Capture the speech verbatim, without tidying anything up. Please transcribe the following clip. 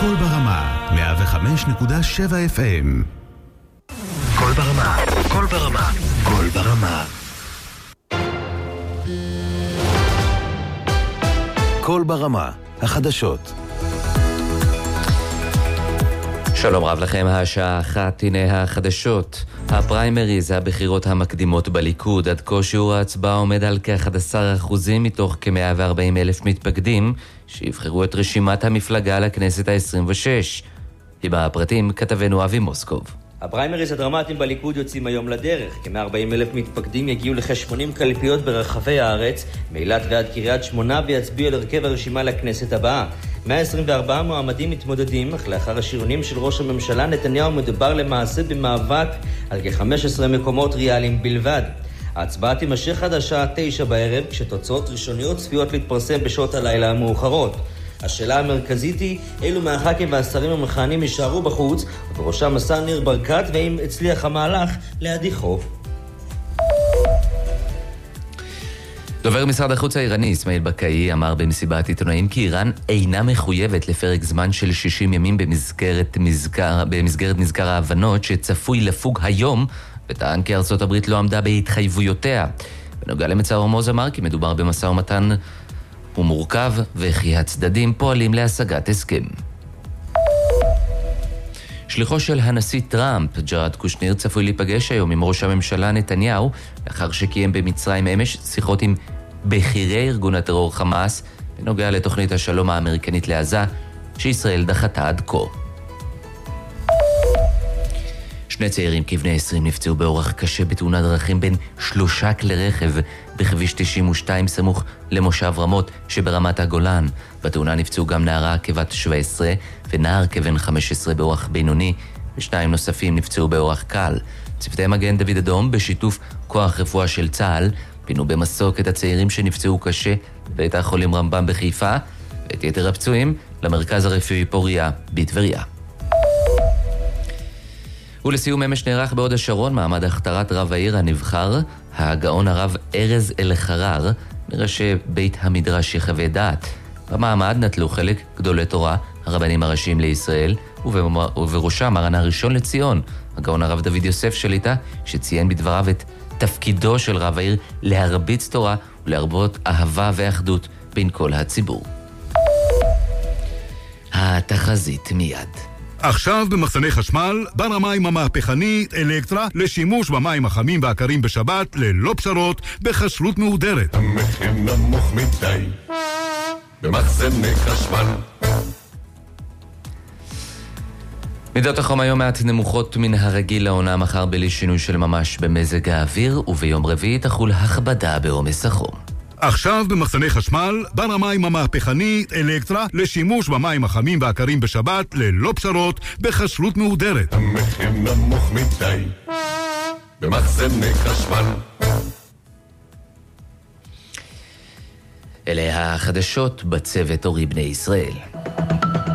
קול ברמה, מאה וחמש נקודה שבע אף אם. קול ברמה, קול ברמה, קול ברמה. קול ברמה, החדשות. שלום רב לכם, השעה אחת, הנה החדשות. הפריימריז, הבחירות המקדימות בליכוד, עד כה שיעור ההצבעה עומד על כ-אחד עשר אחוזים מתוך כ-מאה וארבעים אלף מתפקדים שיבחרו את רשימת המפלגה לכנסת ה-עשרים ושש. עם הפרטים כתבנו אבי מוסקוב. הפריימריז הדרמטיים בליכוד יוצאים היום לדרך. כ-מאה וארבעים אלף מתפקדים יגיעו לכ-שמונים קלפיות ברחבי הארץ, מאילת ועד קריית שמונה, ויצביעו על הרכב הרשימה לכנסת הבאה. מאה עשרים וארבעה מועמדים מתמודדים, אך לאחר השריונים של ראש הממשלה נתניהו מדובר למעשה במאבק על כ-חמישה עשר מקומות ריאליים בלבד. ההצבעה תימשך עד השעה תשע בערב, כשתוצאות ראשוניות צפויות להתפרסם בשעות הלילה המאוחרות. השאלה המרכזית היא אילו מהח"כים והשרים המכהנים יישארו בחוץ, ובראשם השר ניר ברקת, והאם הצליח המהלך להדיחו. דובר משרד החוץ האיראני אסמאעיל בקאי אמר במסיבת עיתונאים כי איראן אינה מחויבת לפרק זמן של שישים ימים במסגרת מזכר, במסגרת מזכר ההבנות שצפוי לפוג היום, וטען כי ארצות הברית לא עמדה בהתחייבויותיה. בנוגע למצר הורמוז אמר כי מדובר במשא ומתן הוא מורכב, וכי הצדדים פועלים להשגת הסכם. שליחו של הנשיא טראמפ, ג'ארד קושניר, צפוי להיפגש היום עם ראש הממשלה נתניהו, לאחר שקיים במצרים אמש שיחות עם בכירי ארגון הטרור חמאס, בנוגע לתוכנית השלום האמריקנית לעזה, שישראל דחתה עד כה. שני צעירים כבני עשרים נפצעו באורח קשה בתאונת דרכים בין שלושה כלי רכב בכביש תשעים ושתיים סמוך למושב רמות שברמת הגולן. בתאונה נפצעו גם נערה כבת שבע עשרה ונער כבן חמש עשרה באורח בינוני, ושניים נוספים נפצעו באורח קל. צוותי מגן דוד אדום בשיתוף כוח רפואה של צה"ל פינו במסוק את הצעירים שנפצעו קשה בבית החולים רמב"ם בחיפה, ואת יתר הפצועים למרכז הרפואי פוריה בטבריה. ולסיום אמש נערך בהוד השרון מעמד הכתרת רב העיר הנבחר, הגאון הרב ארז אלחרר, מראשי בית המדרש יחווה דעת. במעמד נטלו חלק גדולי תורה, הרבנים הראשיים לישראל, ובראשם מרן הראשון לציון, הגאון הרב דוד יוסף שליטה, שציין בדבריו את תפקידו של רב העיר להרביץ תורה ולהרבות אהבה ואחדות בין כל הציבור. התחזית מיד. עכשיו במחסני חשמל, בר המים המהפכני אלקטרה לשימוש במים החמים והקרים בשבת ללא פשרות בכשרות מהודרת. המחיר נמוך מדי במחסני חשמל. מידות החום היום מעט נמוכות מן הרגיל לעונה, מחר בלי שינוי של ממש במזג האוויר, וביום רביעי תחול הכבדה בעומס החום. עכשיו במחסני חשמל, בר המים המהפכני אלקטרה לשימוש במים החמים והקרים בשבת ללא פשרות בכשרות מהודרת. המחיר נמוך מדי במחסני חשמל. אלה החדשות בצוות אורי בני ישראל.